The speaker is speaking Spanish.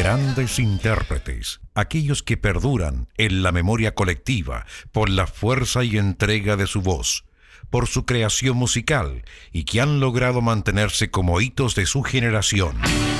Grandes intérpretes, aquellos que perduran en la memoria colectiva por la fuerza y entrega de su voz, por su creación musical y que han logrado mantenerse como hitos de su generación.